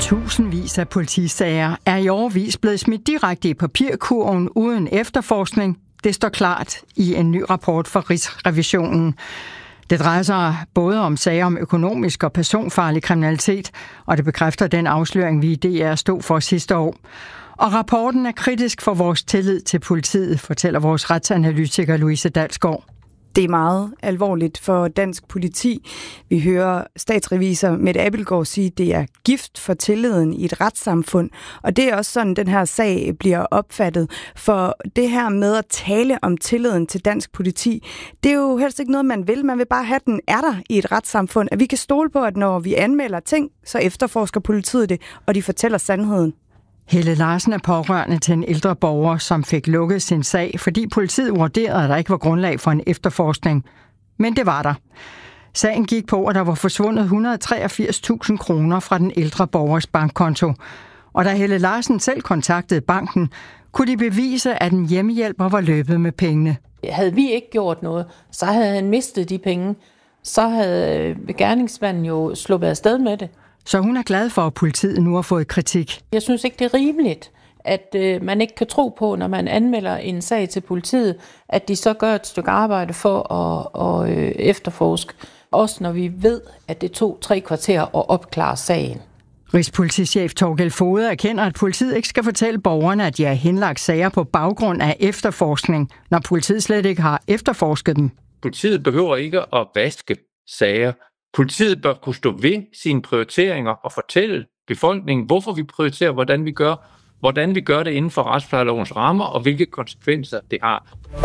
Tusindvis af politisager er i årevis blevet smidt direkte i papirkurven uden efterforskning. Det står klart i en ny rapport fra Rigsrevisionen. Det drejer sig både om sager om økonomisk og personfarlig kriminalitet, og det bekræfter den afsløring, vi i DR stod for sidste år. Og rapporten er kritisk for vores tillid til politiet, fortæller vores retsanalytiker Louise Dalsgaard. Det er meget alvorligt for dansk politi. Vi hører statsrevisor Mette Abildgaard sige, at det er gift for tilliden i et retssamfund. Og det er også sådan, den her sag bliver opfattet. For det her med at tale om tilliden til dansk politi, det er jo helst ikke noget, man vil. Man vil bare have, den er der i et retssamfund. At vi kan stole på, at når vi anmelder ting, så efterforsker politiet det, og de fortæller sandheden. Helle Larsen er pårørende til en ældre borger, som fik lukket sin sag, fordi politiet vurderede, at der ikke var grundlag for en efterforskning. Men det var der. Sagen gik på, at der var forsvundet 183.000 kroner fra den ældre borgers bankkonto. Og da Helle Larsen selv kontaktede banken, kunne de bevise, at en hjemmehjælper var løbet med pengene. Havde vi ikke gjort noget, så havde han mistet de penge. Så havde gerningsmanden jo sluppet afsted med det. Så hun er glad for, at politiet nu har fået kritik. Jeg synes ikke, det er rimeligt, at man ikke kan tro på, når man anmelder en sag til politiet, at de så gør et stykke arbejde for at efterforske. Også når vi ved, at det tog 3 kvarter at opklare sagen. Rigspolitichef Torgild Foged erkender, at politiet ikke skal fortælle borgerne, at de har henlagt sager på baggrund af efterforskning, når politiet slet ikke har efterforsket dem. Politiet behøver ikke at vaske sager. Politiet bør kunne stå ved sine prioriteringer og fortælle befolkningen, hvorfor vi prioriterer, hvordan vi gør det inden for retsplejelovens rammer, og hvilke konsekvenser det har.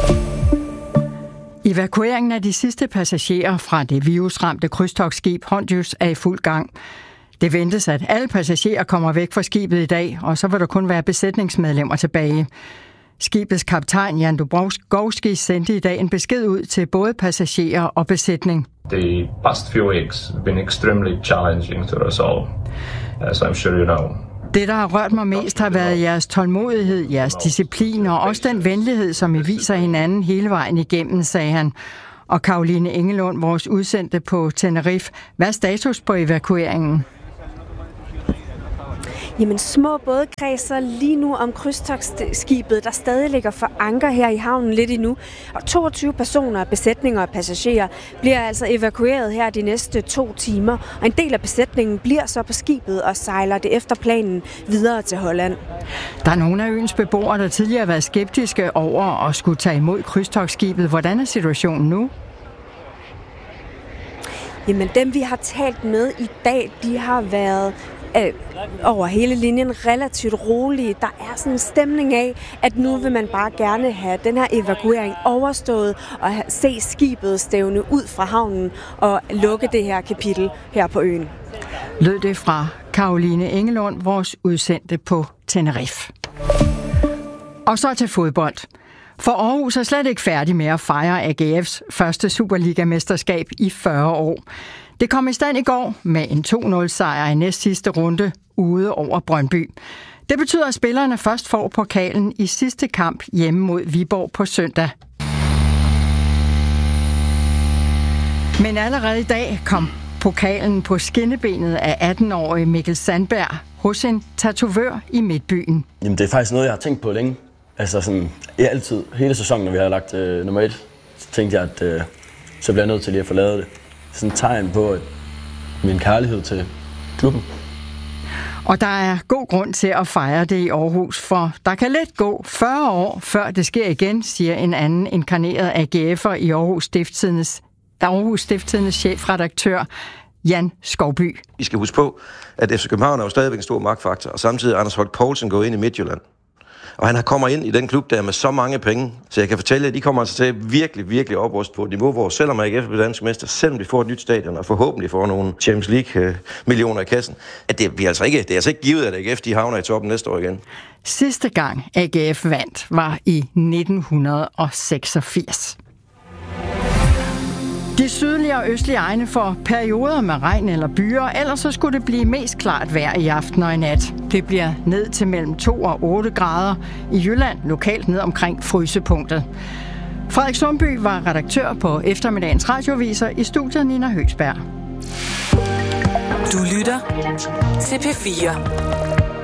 Evakueringen af de sidste passagerer fra det virusramte krydstogtskib Hondius er i fuld gang. Det ventes, at alle passagerer kommer væk fra skibet i dag, og så vil der kun være besætningsmedlemmer tilbage. Skibets kaptajn Jan Dubrovski sendte i dag en besked ud til både passagerer og besætning. The past few weeks have been extremely challenging to us all, as I'm sure you know. Det, der har rørt mig mest, har været jeres tålmodighed, jeres disciplin og også den venlighed, som I viser hinanden hele vejen igennem, sagde han. Og Caroline Engelund, vores udsendte på Tenerife, hvad er status på evakueringen? Jamen, små både kredser lige nu om krydstogtskibet, der stadig ligger for anker her i havnen lidt endnu. Og 22 personer, besætninger og passagerer bliver altså evakueret her de næste 2 timer. Og en del af besætningen bliver så på skibet og sejler det efter planen videre til Holland. Der er nogle af øens beboere, der tidligere har været skeptiske over at skulle tage imod krydstogtskibet. Hvordan er situationen nu? Jamen, dem vi har talt med i dag, de har været over hele linjen relativt rolige. Der er sådan en stemning af, at nu vil man bare gerne have den her evakuering overstået og se skibet stævne ud fra havnen og lukke det her kapitel her på øen. Lød det fra Caroline Engelund, vores udsendte på Tenerife. Og så til fodbold. For Aarhus er slet ikke færdig med at fejre AGF's første Superliga-mesterskab i 40 år. Det kom i stand i går med en 2-0-sejr i næst sidste runde ude over Brøndby. Det betyder, at spillerne først får pokalen i sidste kamp hjemme mod Viborg på søndag. Men allerede i dag kom pokalen på skinnebenet af 18-årige Mikkel Sandberg hos en tatovør i Midtbyen. Jamen, det er faktisk noget, jeg har tænkt på længe. Altså sådan, altid, hele sæsonen, når vi har lagt nummer 1, så tænkte jeg, at så bliver jeg nødt til lige at få lavet det. Sådan et tegn på min kærlighed til klubben. Og der er god grund til at fejre det i Aarhus, for der kan let gå 40 år, før det sker igen, siger en anden inkarneret AGF'er i Aarhus Stiftstidendes chefredaktør Jan Skovby. I skal huske på, at FC København er jo stadigvæk en stor magtfaktor, og samtidig er Anders Holk Poulsen gået ind i Midtjylland. Og han kommer ind i den klub der med så mange penge, så jeg kan fortælle, at de kommer altså til at virkelig opruste på et niveau, hvor selvom AGF bliver dansk mester, selvom de får et nyt stadion og forhåbentlig får nogle Champions League-millioner i kassen, at det er altså ikke givet, at AGF de havner i toppen næste år igen. Sidste gang AGF vandt var i 1986. De sydlige og østlige egne får perioder med regn eller byer, ellers så skulle det blive mest klart vejr i aften og i nat. Det bliver ned til mellem 2 og 8 grader. I Jylland lokalt ned omkring frysepunktet. Frederik Sundby var redaktør på eftermiddagens radioviser. I studiet Nina Høgsberg. Du lytter til P4.